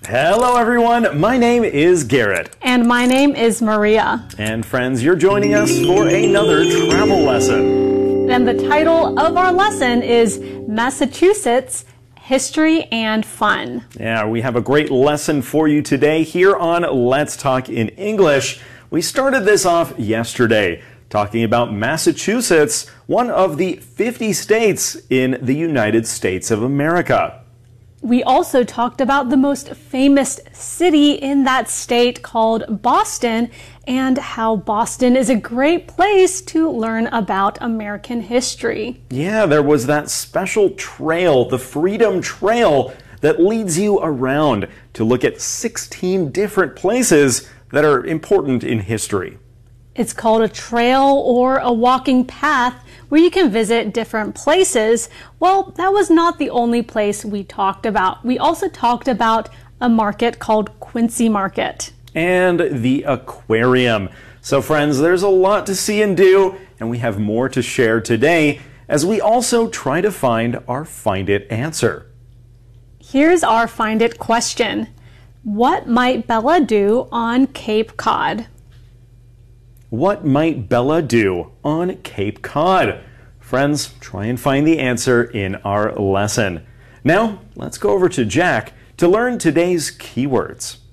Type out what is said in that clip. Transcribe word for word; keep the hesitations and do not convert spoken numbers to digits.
Hello everyone, my name is Garrett. And my name is Maria. And friends, you're joining us for another travel lesson. And the title of our lesson is Massachusetts, History and Fun. Yeah, we have a great lesson for you today here on Let's Talk in English. We started this off yesterday, talking about Massachusetts, one of the fifty states in the United States of America. We also talked about the most famous city in that state called Boston and how Boston is a great place to learn about American history. Yeah, there was that special trail, the Freedom Trail, that leads you around to look at sixteen different places that are important in history. It's called a trail or a walking path where you can visit different places. Well, that was not the only place we talked about. We also talked about a market called Quincy Market. And the aquarium. So friends, there's a lot to see and do, and we have more to share today as we also try to find our Find It answer. Here's our Find It question. What might Bella do on Cape Cod? What might Bella do on Cape Cod? Friends, try and find the answer in our lesson. Now, let's go over to Jack to learn today's keywords.